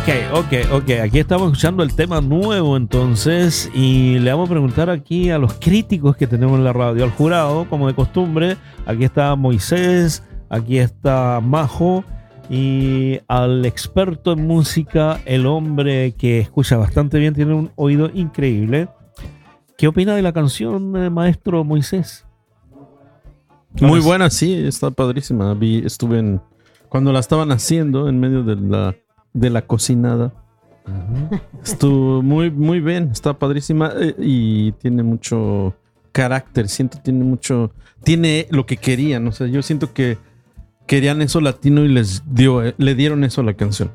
Ok. Aquí estamos escuchando el tema nuevo entonces y le vamos a preguntar aquí a los críticos que tenemos en la radio, al jurado, como de costumbre. Aquí está Moisés, aquí está Majo y al experto en música, el hombre que escucha bastante bien, tiene un oído increíble. ¿Qué opina de la canción, maestro Moisés? Muy buena, sí, está padrísima. Cuando la estaban haciendo en medio de la cocinada. Estuvo muy, muy bien, está padrísima y tiene mucho carácter, tiene lo que querían, o sea, yo siento que querían eso latino y le dieron eso a la canción.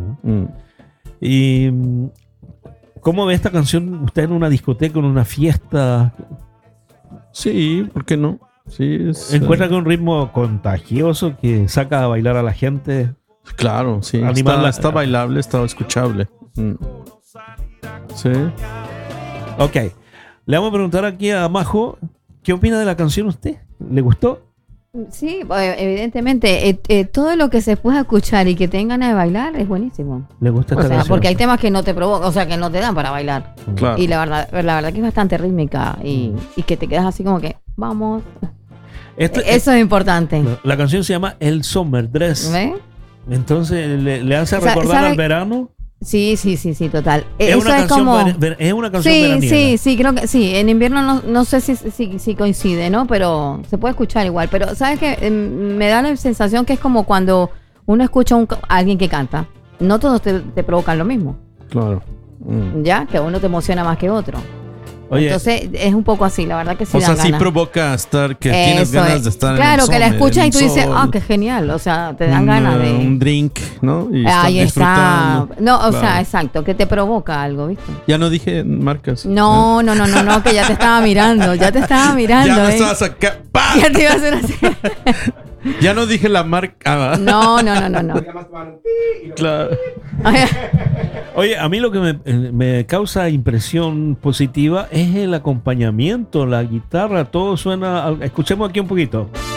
¿Y cómo ve esta canción usted en una discoteca, en una fiesta? Sí, ¿por qué no? Sí, ¿Encuentra que un ritmo contagioso que saca a bailar a la gente? Claro, sí. Está bailable, está escuchable. Sí. Ok. Le vamos a preguntar aquí a Majo, ¿qué opina de la canción usted? ¿Le gustó? Sí, evidentemente, todo lo que se pueda escuchar y que tengan ganas de bailar es buenísimo. ¿Le gusta esta canción? Porque hay temas que no te provocan, o sea, que no te dan para bailar. Claro. Y la verdad que es bastante rítmica y que te quedas así como que, vamos. Eso es importante. La canción se llama El Summer Dress. ¿Ves? Entonces, ¿le hace recordar al verano? Sí, total. Es una canción veraniega. Sí, creo que sí. En invierno no sé si coincide, ¿no? Pero se puede escuchar igual. Pero, ¿sabes qué? Me da la sensación que es como cuando uno escucha a alguien que canta. No todos te provocan lo mismo. Claro. Ya, que uno te emociona más que otro. Oye, entonces es un poco así, la verdad que sí. O sea, sí ganas. provoca tienes ganas de estar claro, en el que la escuchas y tú dices, sol, qué genial. O sea, te dan ganas de. Un drink, ¿no? Y ahí está. No, o claro. sea, exacto, que te provoca algo, ¿viste? Ya no dije marcas. No, que ya te estaba mirando. Ya me estabas acá. ¡Pah! Ya te iba a hacer así. Ya no dije la marca. No. Claro. Oye, a mí lo que me causa impresión positiva es el acompañamiento, la guitarra, todo suena. Escuchemos aquí un poquito.